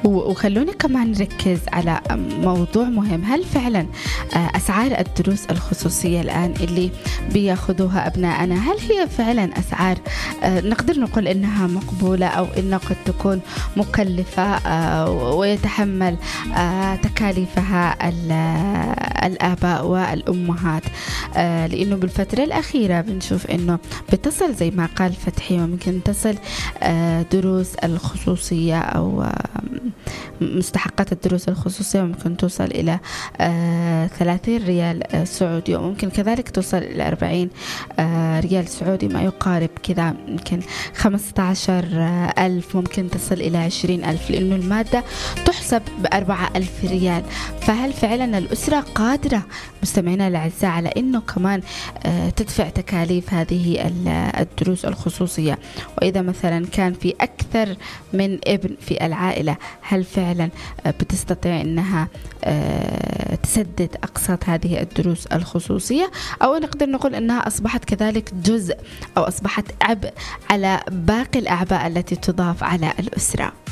وخلونا كمان نركز على موضوع مهم. هل فعلا أسعار الدروس الخصوصية الآن اللي بياخذوها أبنائنا هل هي فعلا أسعار نقدر نقول إنها مقبولة أو إنها قد تكون مكلفة ويتحمل تكاليفها الآباء والأمهات؟ لأنه بالفترة الأخيرة بنشوف إنه بتصل زي ما قال فتحي ممكن تصل دروس الخصوصية أو مستحقات الدروس الخصوصية ممكن توصل إلى 30 ريال سعودي وممكن كذلك توصل إلى 40 ريال سعودي ما يقارب كذا يمكن 15,000 ممكن تصل إلى 20,000 لأنه المادة تحسب ب4,000 ريال. فهل فعلا الأسرة قادرة مستمعينا الأعزاء على أنه كمان تدفع تكاليف هذه الدروس الخصوصية؟ وإذا مثلا كان في أكثر من ابن في العائلة هل فعلا بتستطيع أنها تسدد أقساط هذه الدروس الخصوصية أو نقدر نقول أنها أصبحت كذلك جزء أو أصبحت عبء على باقي الأعباء التي تضاف على الأسرة؟